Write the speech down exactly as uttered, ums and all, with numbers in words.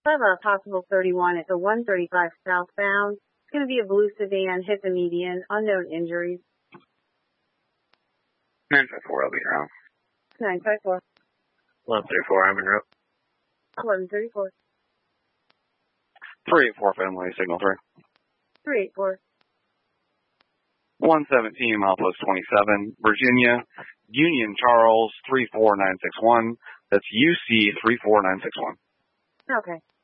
I have a possible thirty-one. It's a one thirty-five southbound. It's going to be a blue sedan, hit the median, unknown injuries. nine five four, I'll be around. nine five four. eleven thirty-four, I'm en route. eleven thirty-four. three eight four, family, signal three. three eight four. one seventeen, milepost twenty-seven, Virginia, Union Charles, three four nine six one. That's U C three four nine six one. Okay.